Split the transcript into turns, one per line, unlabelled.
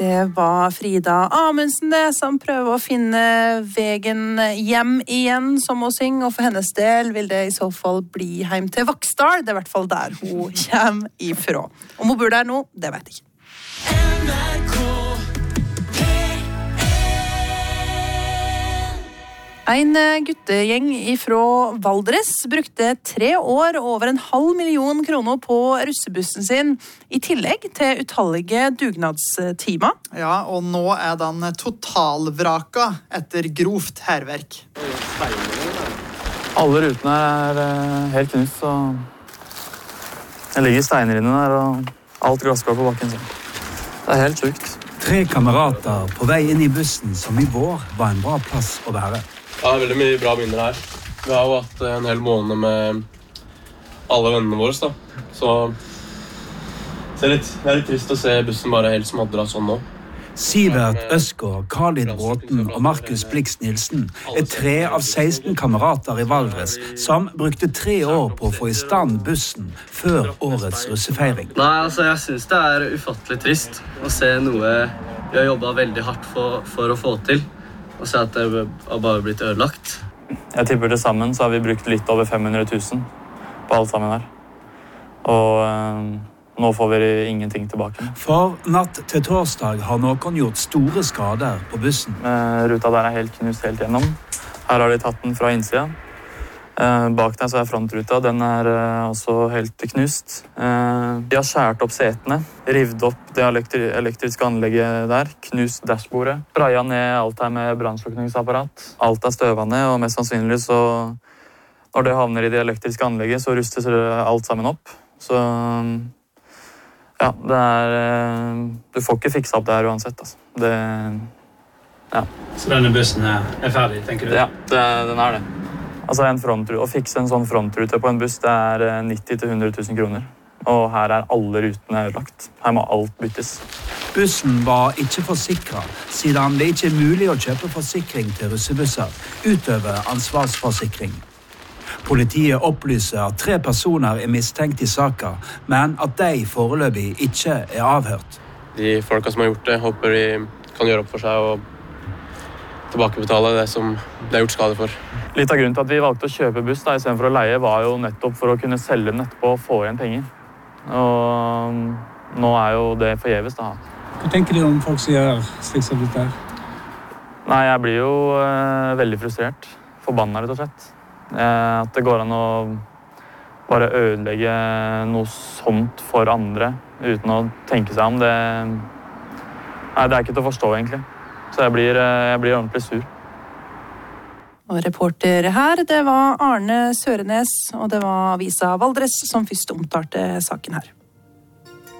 Det var Frida Amundsen det, som prøver å finne veien hjem igjen, som hun synger, og for hennes del vil det i så fall bli hjem til Vaksdal. Det er i hvert fall der hun kommer ifra. Om hun bor der nå, det vet jeg ikke. En guttegjeng fra Valdres brukte 3 år og over 500 000 kroner på russebussen sin, i tillegg til utallige dugnadstimer.
Ja, og nå er den totalvraka etter grovt hærverk.
Alle rutene er helt knust, så det ligger steiner inne der, og alt glasskår på bakken. Så. Det er helt sjukt.
3 kamerater på vei inn i bussen som i vår var en bra plass å være.
Ja, det er veldig mye bra minner her. Vi har jo hatt en hel måned med alle vennene våre, da. Så det er litt trist å se bussen bare helt smadret sånn nå.
Sivert Øsgaard, Khalid Bråten og Markus Blix Nilsen er 3 av 16 kamerater i Valdres som brukte 3 år på å få i stand bussen før årets russefeiring.
Nei, altså jeg synes det er ufattelig trist å se noe vi har jobbet veldig hardt for å få til. Og se at det har bare blitt ødelagt.
Jeg tipper til sammen så har vi brukt litt over 500 000 på alt sammen her. Og nå får vi ingenting tilbake.
For natt til torsdag har noen gjort store skader på bussen.
Ruta der er helt knust helt gjennom. Her har de tatt den fra innsida. Bak der så er frontruta, den er også helt knust. De har skjært opp setene, rivd opp det elektriske anlegget der, knust dashbordet, spraya ned alt her med brannslukningsapparat. Alt er støvende, og mest sannsynlig så, når det havner i det elektriske anlegget, så rustes alt sammen opp. Så ja, det er, du får ikke fiksa opp det her uansett, altså. Det, ja.
Så denne bussen er ferdig, tenker du?
Ja, den er det. Altså å fikse en sånn frontrute på en buss, det er 90 000 til 100 000 kroner. Og her er alle rutene ødelagt. Her må alt byttes.
Bussen var ikke forsikret, siden det ikke er mulig å kjøpe forsikring til russebusser, utover ansvarsforsikring. Politiet opplyser at 3 personer er mistenkt i saken, men at de foreløpig ikke er avhørt.
De folka som har gjort det, håper de kan gjøre opp for seg og tilbakebetale det som de har gjort skade for.
Litt av grunnen til at vi valgte å kjøpe buss da, i stedet for å leie, var jo nettopp for å kunne selge den etterpå og få igjen penger. Og nå er jo det forgjeves da.
Hva tenker du om folk som gjør slik som dette her?
Nei, jeg blir jo veldig frustrert. Forbannet, rett og slett. At det går an å bare ødelegge noe sånt for andre uten å tenke seg om. Det er ikke til å forstå, egentlig. Så jeg blir ordentlig sur.
Og reporter her, det var Arne Sørenes, og det var avisa Valdres som først omtalte saken her.